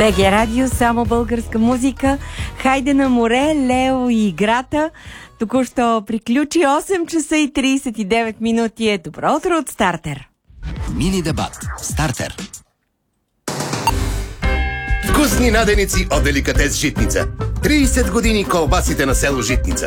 БГ Радио, само българска музика. Хайде на море, Лео и играта. Току-що приключи 8 часа и 39 минути. Добро утро от Стартер. Мини дебат. Стартер. Вкусни наденици от Деликатес Житница. 30 години колбасите на село Житница.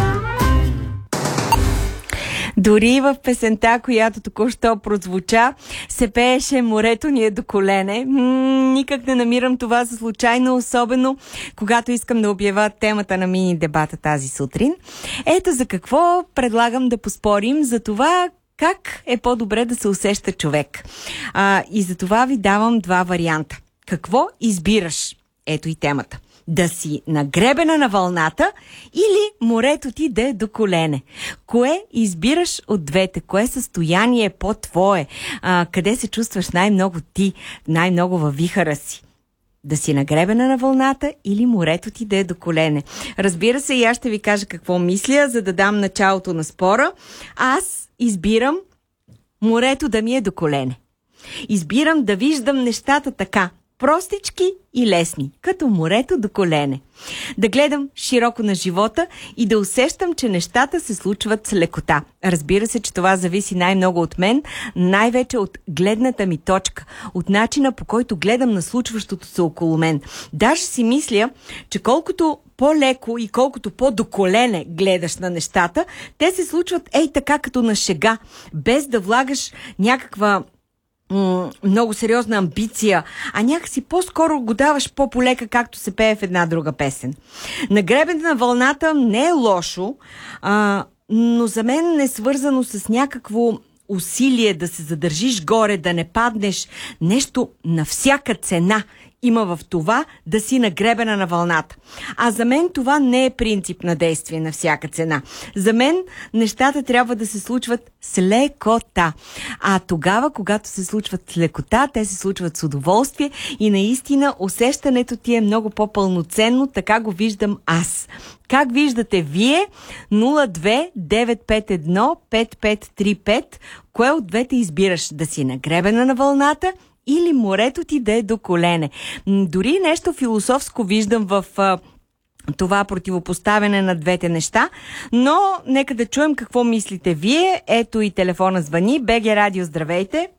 Дори в песента, която току-що прозвуча, се пееше "Морето ни е до колене". Никак не намирам това за случайно, особено когато искам да обявя темата на мини дебата тази сутрин. Ето за какво предлагам да поспорим, за това как е по-добре да се усеща човек. И за това ви давам два варианта. Какво избираш? Ето и темата. Да си на гребена на вълната или морето ти да е до колене. Кое избираш от двете? Кое състояние е по-твое? Къде се чувстваш най-много ти, най-много във вихара си? Да си на гребена на вълната или морето ти да е до колене? Разбира се, и аз ще ви кажа какво мисля, за да дам началото на спора. Аз избирам морето да ми е до колене. Избирам да виждам нещата така. Простички и лесни, като морето до колене. Да гледам широко на живота и да усещам, че нещата се случват с лекота. Разбира се, че това зависи най-много от мен, най-вече от гледната ми точка, от начина, по който гледам на случващото се около мен. Даже си мисля, че колкото по-леко и колкото по-до колене гледаш на нещата, те се случват ей така като на шега, без да влагаш някаква много сериозна амбиция, а някакси по-скоро го даваш по-полека, както се пее в една друга песен. На гребена на вълната не е лошо, но за мен е свързано с някакво усилие да се задържиш горе, да не паднеш. Нещо на всяка цена има в това да си на гребена на вълната. А за мен това не е принцип на действие на всяка цена. За мен нещата трябва да се случват с лекота. А тогава, когато се случват с лекота, те се случват с удоволствие и наистина усещането ти е много по-пълноценно, така го виждам аз. Как виждате вие? 02-951-5535. Кое от двете избираш? Да си на гребена на вълната или морето ти да е до колене? Дори нещо философско виждам в това противопоставяне на двете неща, но нека да чуем какво мислите вие. Ето и телефона звъни. БГ Радио, здравейте.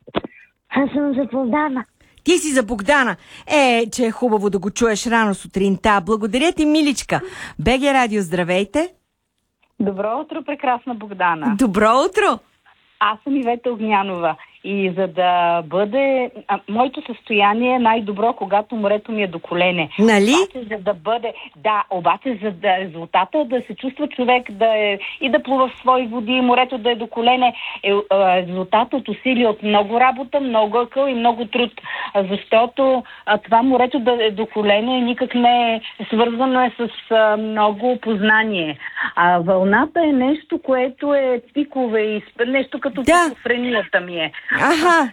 Аз съм за Богдана. Ти си за Богдана. Че е хубаво да го чуеш рано сутринта. Благодаря ти, миличка. БГ Радио, здравейте. Добро утро, прекрасна Богдана. Добро утро. Аз съм Ивета Огнянова и за да бъде... моето състояние е най-добро, когато морето ми е до колене. Нали? Обаче, за да бъде... Да, обаче за да резултата да се чувства човек да е и да плува в свои води, морето да е до колене, резултат от усилия, от много работа, много акъл и много труд. Защото това морето да е до колене никак не е свързано е с много познание. А вълната е нещо, което е пикове и нещо като шизофренията ми е. Аха.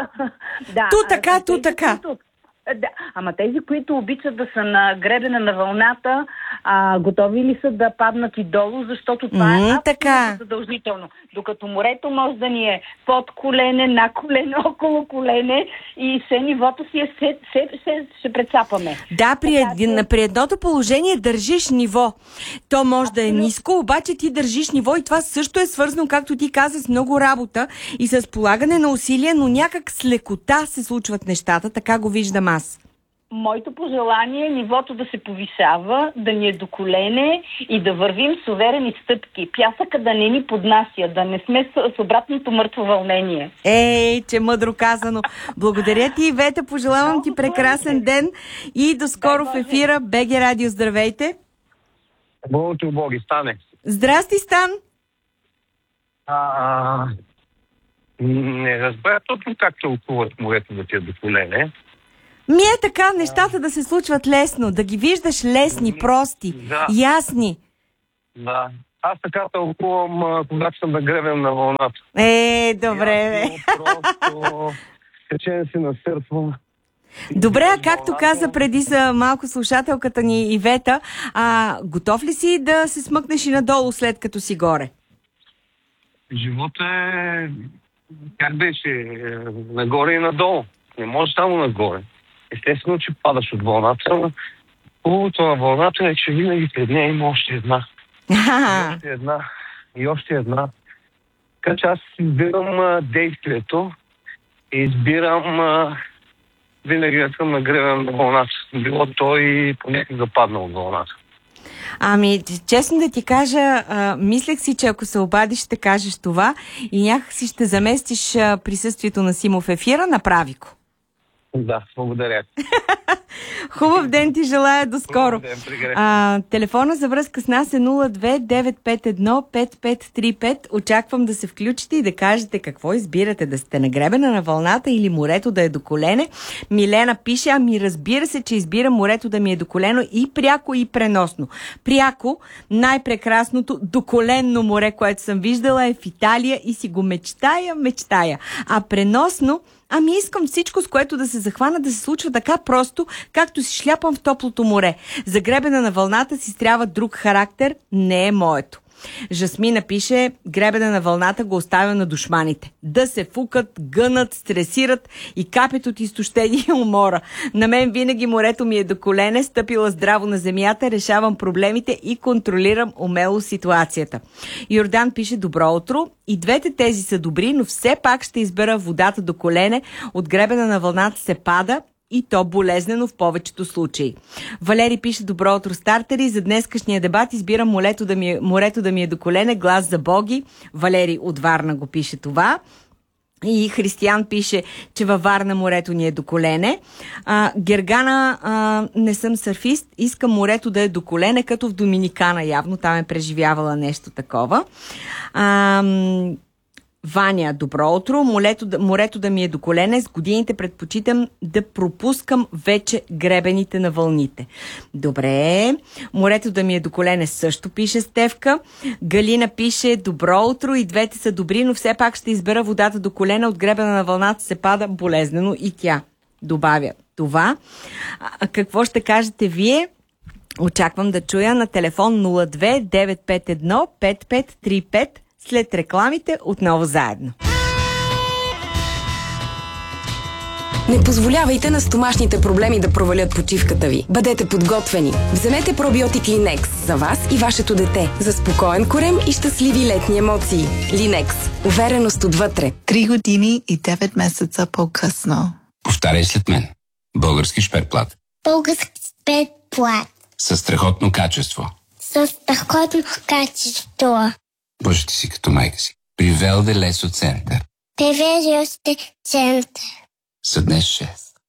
Да. Ту така. Да. Ама тези, които обичат да са на гребена на вълната, готови ли са да паднат и долу, защото това е абсолютно задължително. Докато морето може да ни е под колене, на колене, около колене и все нивото си е ще прецапаме. Да, при едното положение държиш ниво. То може да е ниско, обаче ти държиш ниво и това също е свързано, както ти каза, с много работа и с полагане на усилия, но някак с лекота се случват нещата, така го виждам аз. Моето пожелание е нивото да се повишава, да ни е до колене и да вървим с уверени стъпки. Пясъка да не ни поднася, да не сме с обратното мъртво вълнение. Че мъдро казано. Благодаря ти, Ивета, пожелавам ти прекрасен ден и до скоро в ефира. БГ Радио, здравейте. Благодаря, Боги, Стане. Здрасти, Стан. Не разбира точно как тълкуват морето да ти е до колене. Така нещата да се случват лесно, да ги виждаш лесни, прости, ясни. Да. Аз така тълкувам, когато съм да гребем на вълната. Добре. Просто течение си на сърфа. Добре, а както каза преди за малко слушателката ни Ивета, готов ли си да се смъкнеш и надолу след като си горе? Живота е... Как беше? Нагоре и надолу. Не може само нагоре. естествено, че падаш от вълната. Хубавото на вълната е, че винаги след нея има още една. И още една. Така че аз избирам действието и избирам винаги да съм нагревен на вълната. Било той понякога западнал от вълната. Ами, честно да ти кажа, мислех си, че ако се обадиш, ще кажеш това и някакси ще заместиш присъствието на Симо в ефира. Направи го. Да, благодаря. Хубав ден ти желая, до скоро. Телефона за връзка с нас е 02-951-5535. Очаквам да се включите и да кажете какво избирате, да сте на гребена на вълната или морето да е до колене. Милена пише, ами разбира се, че избирам морето да ми е до колено и пряко и преносно. Пряко, най-прекрасното доколенно море, което съм виждала е в Италия и си го мечтая. А преносно, ами искам всичко, с което да се захвана, да се случва така просто, както си шляпам в топлото море. За гребена на вълната си трябва друг характер, не е моето. Жасмина пише, гребена на вълната го оставя на душманите. Да се фукат, гънат, стресират и капят от изтощение и умора. На мен винаги морето ми е до колене, стъпила здраво на земята, решавам проблемите и контролирам умело ситуацията. Йордан пише, добро утро. И двете тези са добри, но все пак ще избера водата до колене. От гребена на вълната се пада и то болезнено в повечето случаи. Валери пише, добро утро, стартери. За днескашния дебат избирам морето да ми е до колене, глас за боги. Валери от Варна го пише това. И Християн пише, че във Варна морето ни е до колене. Гергана, не съм сърфист, искам морето да е до колене, като в Доминикана явно, там е преживявала нещо такова. Ваня, добро утро. Морето да ми е до колене. С годините предпочитам да пропускам вече гребените на вълните. Добре. Морето да ми е до колене също пише Стевка. Галина пише, добро утро. И двете са добри, но все пак ще избера водата до колене. От гребена на вълната се пада болезнено и тя добавя това. Какво ще кажете вие? Очаквам да чуя на телефон 02-951-5535. След рекламите отново заедно. Не позволявайте на стомашните проблеми да провалят почивката ви. Бъдете подготвени. Вземете пробиотик Линекс за вас и вашето дете. За спокоен корем и щастливи летни емоции. Линекс. Увереност отвътре. 3 години и 9 месеца по-късно. Повтаряй след мен. Български шперплат. Български шперплат. Със страхотно качество. Със страхотно качество. Бъжете си като майка си. При Велде Лесо Център. Привеждащи център. Съднес 6.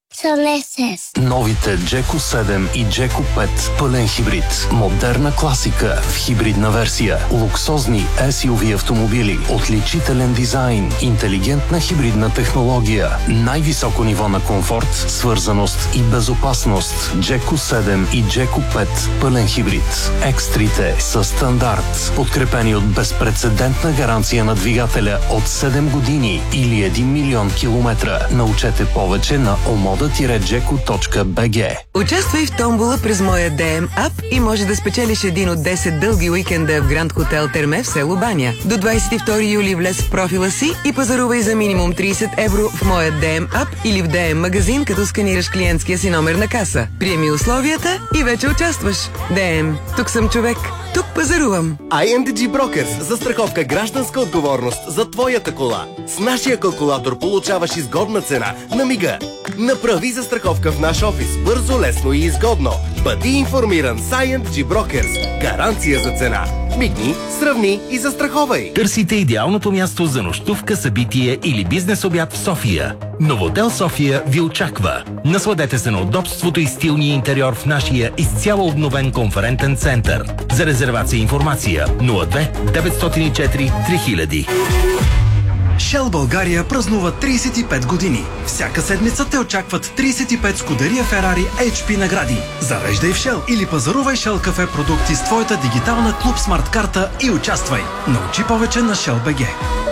Новите Джеко 7 и Джеко 5 пълен хибрид. Модерна класика в хибридна версия. Луксозни SUV автомобили. Отличителен дизайн. Интелигентна хибридна технология. Най-високо ниво на комфорт, свързаност и безопасност. Джеко 7 и Джеко 5 пълен хибрид. Екстрите са стандарт. Подкрепени от безпрецедентна гаранция на двигателя от 7 години или 1 милион километра. Научете повече на omoda-jeco.bg. Участвай в томбола през моя DM ап и може да спечелиш един от 10 дълги уикенда в Гранд Хотел Терме в село Баня. До 22 юли влез в профила си и пазарувай за минимум 30 евро в моя DM ап или в DM магазин, като сканираш клиентския си номер на каса. Приеми условията и вече участваш. DM. Тук съм човек. Тук пазарувам. INDG Brokers. Застраховка гражданска отговорност за твоята кола. С нашия калкулатор получаваш изгодна цена на мига. Направи застраховка в наш офис. Бързо, лесно и изгодно. Бъди информиран с INDG Brokers. Гаранция за цена. Мигни, сравни и застраховай. Търсите идеалното място за нощувка, събитие или бизнес обяд в София. Новотел София ви очаква. Насладете се на удобството и стилния интериор в нашия изцяло обновен конферентен център. За резервация и информация 02 904 3000. Shell България празнува 35 години. Всяка седмица те очакват 35 Скудерия Ферари HP награди. Зареждай в Shell или пазарувай Shell кафе продукти с твоята дигитална Клуб Смарт карта и участвай. Научи повече на Shell BG.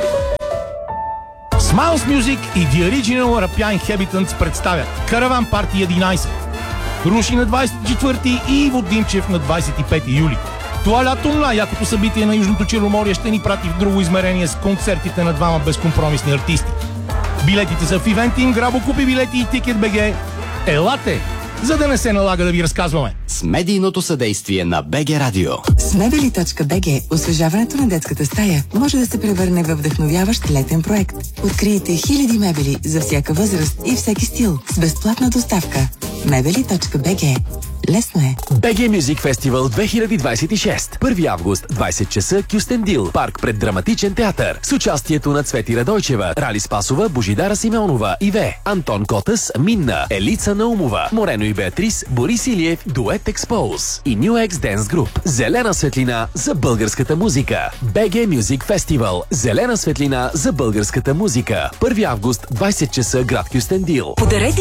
Smiles Music и The Original Arapian Inhabitants представят Караван Парти 11. Руши на 24 и Иво Димчев на 25 юли. Това лято най-якото събитие на Южното Черноморие ще ни прати в друго измерение с концертите на двама безкомпромисни артисти. Билетите са в Ивентин, Грабо, купи билети и Ticket.bg Елате, за да не се налага да ви разказваме. С медийното съдействие на БГ Радио. С Мебели.bg освежаването на детската стая може да се превърне във вдъхновяващ летен проект. Открийте хиляди мебели за всяка възраст и всеки стил с безплатна доставка. Мебели.bg. Лесно е. БГ Music Festival 2026. 1 август, 20 часа, Кюстендил, парк пред Драматичен театър. С участието на Цвети Радойчева, Рали Спасова, Божидара Симеонова, Иве, Антон Котас, Минна, Елица Наумова, Морено и Беатрис, Борис Илиев, Дует Expose и New X Dance Group. Зелена светлина за българската музика. БГ Music Festival. Зелена светлина за българската музика. 1 август, 20 часа, град Кюстендил. Подарете